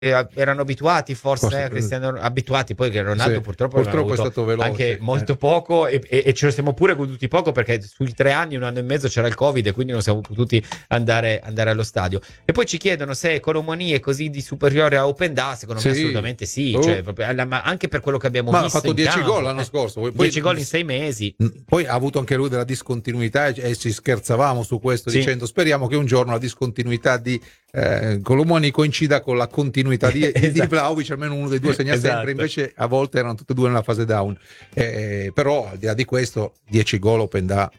erano abituati forse a Cristiano, abituati, poi che Ronaldo purtroppo è stato veloce, anche molto poco e ce lo siamo pure goduti poco, perché sui 3 anni, 1 anno e mezzo c'era il Covid e quindi non siamo potuti andare allo stadio. E poi ci chiedono se Kolo Muani è così di superiore a Openda. Secondo me assolutamente sì, cioè, proprio, ma anche per quello che abbiamo visto. Ha fatto 10 gol l'anno scorso, 10 gol in 6 mesi. Poi ha avuto anche lui della discontinuità e ci scherzavamo su questo, dicendo speriamo che un giorno la discontinuità di Kolo Muani coincida con la continuità di Vlahovic, almeno uno dei due segna sempre, invece a volte erano tutti e due nella fase down, però al di là di questo 10 gol Openda.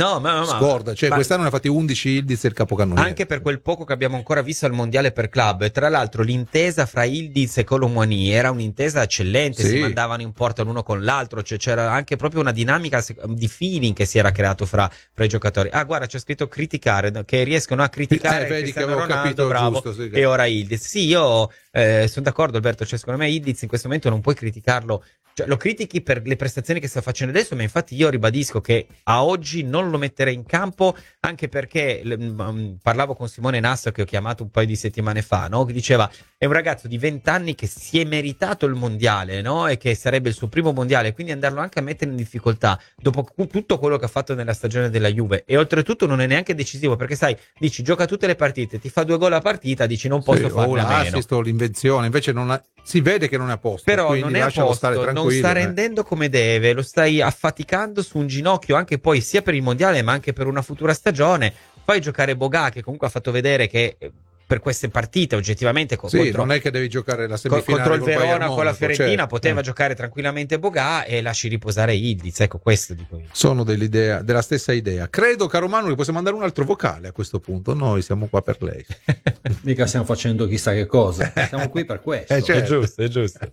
Scorda, cioè quest'anno ne ha fatti 11 Yildiz e il capocannoniere. Anche per quel poco che abbiamo ancora visto al mondiale per club. E tra l'altro l'intesa fra Yildiz e Kolo Muani era un'intesa eccellente, si mandavano in porta l'uno con l'altro, cioè c'era anche proprio una dinamica di feeling che si era creato fra i giocatori. Guarda, c'è scritto criticare, che riescono a criticare vedi Cristiano che avevo Ronaldo, capito, bravo, giusto, e ora Yildiz. Sì, io sono d'accordo, Alberto, cioè secondo me Yildiz in questo momento non puoi criticarlo. Cioè, lo critichi per le prestazioni che sta facendo adesso, ma infatti io ribadisco che a oggi non lo metterei in campo, anche perché parlavo con Simone Nasso, che ho chiamato un paio di settimane fa, no? Che diceva è un ragazzo di 20 anni che si è meritato il mondiale, no? E che sarebbe il suo primo mondiale, quindi andarlo anche a mettere in difficoltà dopo tutto quello che ha fatto nella stagione della Juve, e oltretutto non è neanche decisivo, perché sai, dici gioca tutte le partite, ti fa 2 gol a partita, dici non posso farne a meno. L'assist o l'invenzione, invece si vede che non è a posto, però non è a posto, non sta rendendo come deve, lo stai affaticando su un ginocchio, anche poi sia per il mondiale ma anche per una futura stagione. Fai giocare Boga, che comunque ha fatto vedere che per queste partite oggettivamente non è che devi giocare la semifinale contro il Verona Monaco, con la Fiorentina, poteva giocare tranquillamente Boga e lasci riposare Yildiz. Ecco, questo dico io. Sono della stessa idea. Credo, caro Manu, che possiamo mandare un altro vocale a questo punto. Noi siamo qua per lei. Mica stiamo facendo chissà che cosa, siamo qui per questo. Certo. È giusto.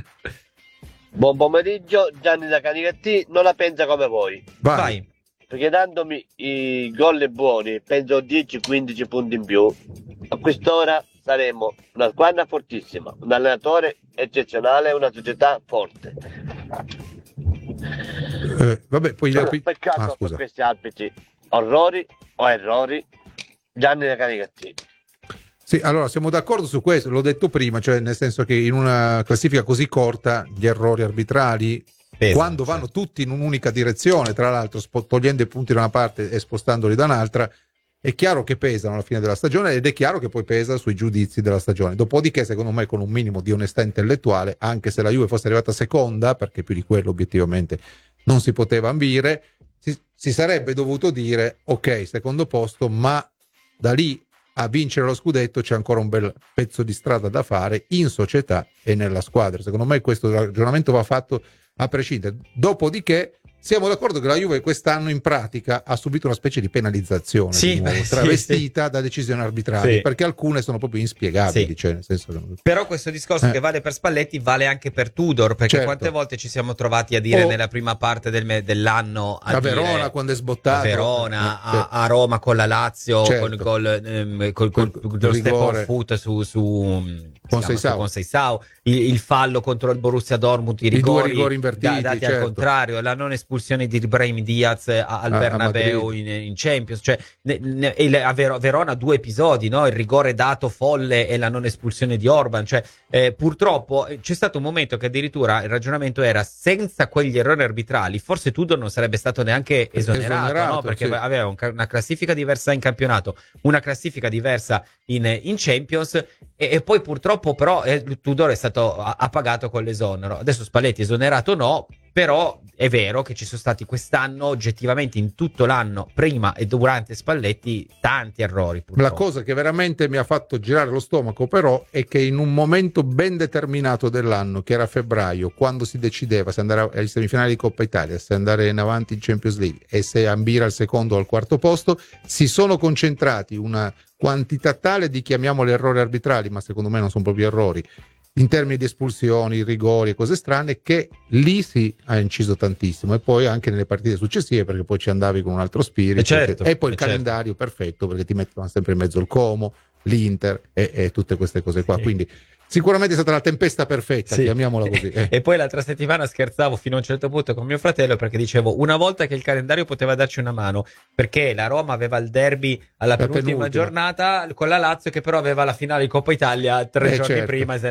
Buon pomeriggio, Gianni da Canicattì, non la pensa come voi. Vai. Perché dandomi i gol buoni, penso 10-15 punti in più, a quest'ora saremo una squadra fortissima, un allenatore eccezionale, una società forte. Poi peccato per questi arbitri, orrori o errori. Gianni da Canicattì. Sì, allora siamo d'accordo su questo, l'ho detto prima, cioè nel senso che in una classifica così corta gli errori arbitrali quando vanno tutti in un'unica direzione, tra l'altro togliendo i punti da una parte e spostandoli da un'altra, è chiaro che pesano alla fine della stagione, ed è chiaro che poi pesa sui giudizi della stagione. Dopodiché, secondo me, con un minimo di onestà intellettuale, anche se la Juve fosse arrivata seconda, perché più di quello obiettivamente non si poteva ambire, si sarebbe dovuto dire ok, secondo posto, ma da lì a vincere lo scudetto c'è ancora un bel pezzo di strada da fare in società e nella squadra. Secondo me questo ragionamento va fatto a prescindere. Dopodiché siamo d'accordo che la Juve quest'anno in pratica ha subito una specie di penalizzazione travestita da decisioni arbitrali, perché alcune sono proprio inspiegabili, cioè, nel senso che... Però questo discorso che vale per Spalletti vale anche per Tudor, perché quante volte ci siamo trovati a dire nella prima parte dell'anno a Verona quando è sbottato, a Verona, a Roma con la Lazio, con il gol col step foot su Conceição, il fallo contro il Borussia Dortmund, i due rigori invertiti dati al contrario, la non espulsione di Brahim Diaz al Bernabeu in Champions, cioè a Verona 2 episodi, no? Il rigore dato folle e la non espulsione di Orban, cioè purtroppo c'è stato un momento che addirittura il ragionamento era senza quegli errori arbitrali forse Tudor non sarebbe stato neanche esonerato, no? Perché aveva una classifica diversa in campionato, una classifica diversa in Champions e poi purtroppo però Tudor è stato appagato con l'esonero. Adesso Spalletti esonerato no, però è vero che ci sono stati quest'anno oggettivamente in tutto l'anno prima e durante Spalletti tanti errori purtroppo. La cosa che veramente mi ha fatto girare lo stomaco però è che in un momento ben determinato dell'anno, che era febbraio, quando si decideva se andare alle semifinali di Coppa Italia, se andare in avanti in Champions League e se ambire al secondo o al quarto posto, si sono concentrati una quantità tale di, chiamiamoli errori arbitrali, ma secondo me non sono proprio errori, in termini di espulsioni, rigori e cose strane, che lì si ha inciso tantissimo, e poi anche nelle partite successive, perché poi ci andavi con un altro spirito, e poi il calendario perfetto, perché ti mettono sempre in mezzo il Como, l'Inter e tutte queste cose qua. Quindi sicuramente è stata la tempesta perfetta, chiamiamola così. E poi l'altra settimana scherzavo fino a un certo punto con mio fratello, perché dicevo una volta che il calendario poteva darci una mano, perché la Roma aveva il derby alla penultima giornata con la Lazio, che però aveva la finale di Coppa Italia 3 giorni prima